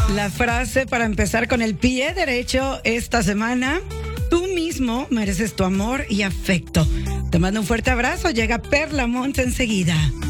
La frase para empezar con el pie derecho esta semana: tú mismo mereces tu amor y afecto. Te mando un fuerte abrazo. Llega Perla Monte enseguida.